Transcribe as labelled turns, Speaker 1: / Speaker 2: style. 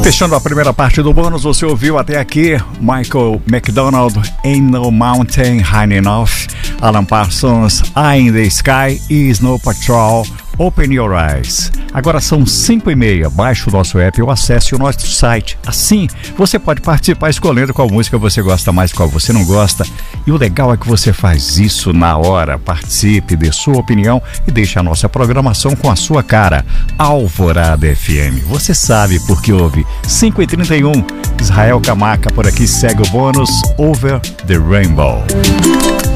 Speaker 1: Fechando a primeira parte do bônus, você ouviu até aqui Michael McDonald, Ain't No Mountain High Enough, Alan Parsons, Eye in the Sky e Snow Patrol, Open Your Eyes. Agora são 5h30, baixe o nosso app ou acesse o nosso site. Assim, você pode participar escolhendo qual música você gosta mais, qual você não gosta. E o legal é que você faz isso na hora. Participe, dê sua opinião e deixe a nossa programação com a sua cara. Alvorada FM. Você sabe porque ouve 5h31. Israel Camaca por aqui, segue o bônus Over the Rainbow.